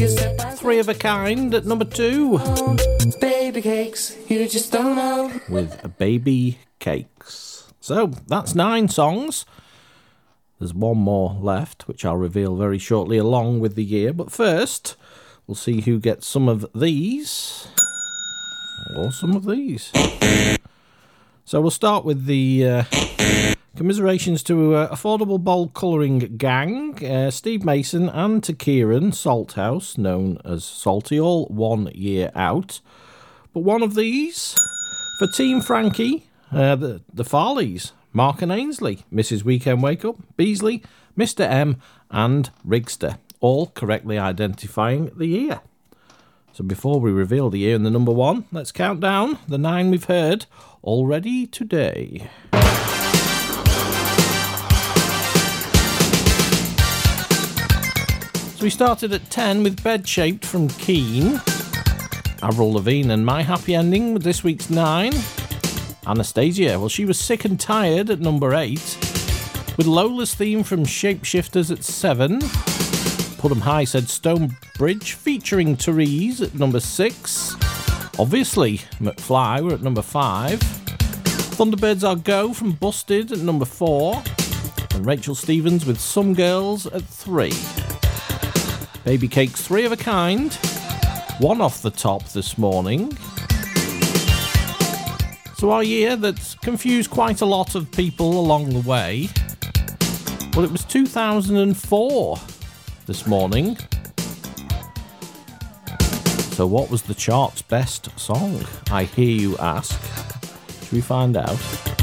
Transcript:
Three of a Kind at number 2. Baby cakes, you just don't know. With Baby Cakes. So, that's 9 songs. There's one more left, which I'll reveal very shortly along with the year. But first, we'll see who gets some of these. Or some of these. So we'll start with the commiserations to Affordable Bold Colouring Gang, Steve Mason, and to Kieran Salthouse, known as Salty, all 1 year out. But one of these for Team Frankie, the Farleys, Mark and Ainsley, Mrs. Weekend Wake Up, Beasley, Mr. M, and Rigster, all correctly identifying the year. So before we reveal the year and the number 1, let's count down the 9 we've heard already today. So we started at 10 with Bed Shaped from Keane, Avril Lavigne and My Happy Ending with this week's 9. Anastasia, well, she was Sick and Tired at number 8, with Lola's Theme from Shapeshifters at 7. Put 'em High said Stonebridge featuring Therese at number 6. Obviously, McFly were at number 5. Thunderbirds Are Go from Busted at number 4. And Rachel Stevens with Some Girls at 3. Baby Cakes, Three of a Kind. 1 off the top this morning. So our year that's confused quite a lot of people along the way. Well, it was 2004 this morning. So what was the chart's best song? I hear you ask. Should we find out?